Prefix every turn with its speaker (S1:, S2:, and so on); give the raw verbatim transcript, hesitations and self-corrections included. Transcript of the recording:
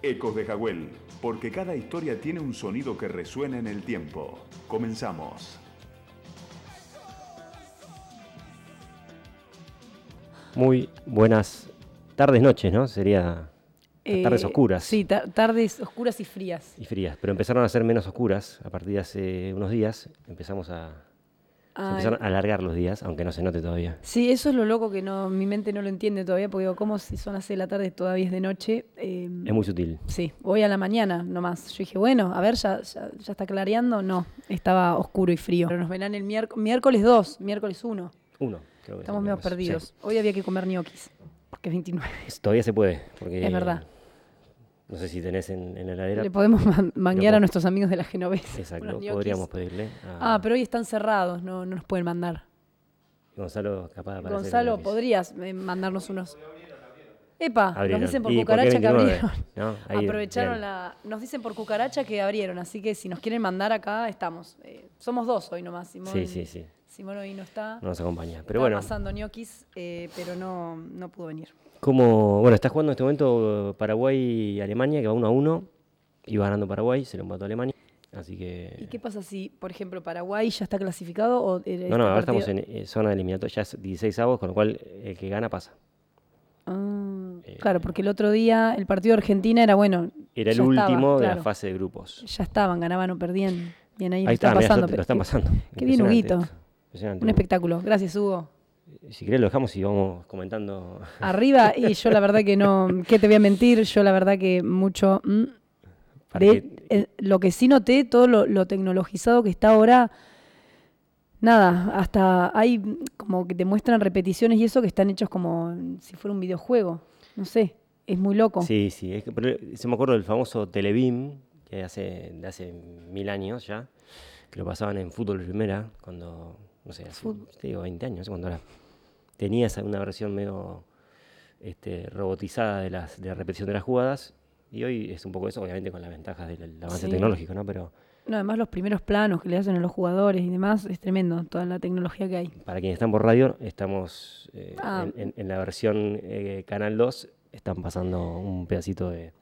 S1: Ecos de Jagüel, porque cada historia tiene un sonido que resuena en el tiempo. Comenzamos.
S2: Muy buenas tardes, noches, ¿no? Sería
S3: Eh,
S2: tardes oscuras.
S3: Sí, ta- tardes oscuras y frías.
S2: Y frías, pero empezaron a ser menos oscuras a partir de hace unos días. Empezamos a, se
S3: Ay,
S2: empezaron a alargar los días, aunque no se note todavía.
S3: sí, eso es lo loco que no, mi mente no lo entiende todavía, porque digo, ¿cómo si son las seis de la tarde todavía es de noche? Eh,
S2: Es muy sutil.
S3: sí, hoy a la mañana nomás. Yo dije, bueno, a ver, ya, ya, ya está clareando. No, estaba oscuro y frío. Pero nos verán el miérc- miércoles dos, miércoles uno.
S2: Uno, creo que
S3: Estamos
S2: es,
S3: medio
S2: digamos.
S3: perdidos.
S2: Sí.
S3: Hoy había que comer ñoquis, porque es veintinueve.
S2: Es- Todavía se puede, porque
S3: Es verdad.
S2: no sé si tenés en, en la heladera.
S3: Le podemos man- manguear
S2: po-
S3: a nuestros amigos de la Genovesa.
S2: Exacto,
S3: unos ñoquis.
S2: podríamos pedirle. A
S3: Ah, pero hoy están cerrados, no, no nos pueden mandar.
S2: Gonzalo, capaz de aparecer
S3: Gonzalo,
S2: en el-
S3: ¿podrías eh, mandarnos unos? Epa,
S2: Abrieron.
S3: nos dicen por
S2: ¿Y por qué
S3: cucaracha que
S2: veintinueve?
S3: abrieron.
S2: ¿No? Ahí,
S3: Aprovecharon
S2: bien.
S3: la... Nos dicen por cucaracha que abrieron, así que si nos quieren mandar acá, estamos. Eh, somos dos hoy nomás. Simón,
S2: Sí, sí, sí.
S3: Simón hoy no está.
S2: No nos acompaña. Pero
S3: Está
S2: bueno,
S3: pasando ñoquis, eh, pero no, no pudo venir.
S2: como, bueno, está jugando en este momento Paraguay y Alemania, que va uno a uno. Iba ganando Paraguay, se lo empató a Alemania. Así que.
S3: ¿Y qué pasa si, por ejemplo, Paraguay ya está clasificado? O eh,
S2: No, no,
S3: este
S2: ahora
S3: partido-
S2: estamos en eh, zona eliminatoria, ya es dieciséis avos, con lo cual el que gana pasa.
S3: Ah,
S2: Eh,
S3: claro, porque el otro día el partido de Argentina era bueno.
S2: Era el
S3: ya estaba,
S2: último de
S3: claro.
S2: la fase de grupos.
S3: Ya estaban, ganaban o perdían. Bien, ahí, lo
S2: Ahí
S3: está
S2: está, mirá,
S3: pasando.
S2: ya te lo
S3: pero
S2: están
S3: qué-
S2: pasando.
S3: Qué bien,
S2: Impresionante
S3: Huguito.
S2: esto. Impresionante.
S3: Un espectáculo. Gracias, Hugo.
S2: Si querés lo dejamos y vamos comentando.
S3: Arriba, y yo la verdad que no, ¿qué te voy a mentir? Yo la verdad que mucho... mm,
S2: para
S3: de-
S2: que-
S3: eh, lo que sí noté, todo lo, lo tecnologizado que está ahora, nada, hasta hay mm, como que te muestran repeticiones y eso que están hechos como si fuera un videojuego. No sé, es muy loco.
S2: Sí, sí. Es que, pero se me acuerdo del famoso Telebeam, que hace, de hace mil años ya, que lo pasaban en Fútbol Primera, cuando, no sé, hace
S3: Fut-
S2: te digo, veinte años, no sé cuándo era. Tenía esa- una versión medio este, robotizada de las de repetición de las jugadas, y hoy es un poco eso, obviamente con las ventajas del, del avance
S3: Sí.
S2: tecnológico, ¿no? Pero
S3: No, además los primeros planos que le hacen a los jugadores y demás, es tremendo, toda la tecnología que hay.
S2: para quienes están por radio, estamos eh,
S3: Ah.
S2: en, en- en la versión eh, Canal dos, están pasando un pedacito de,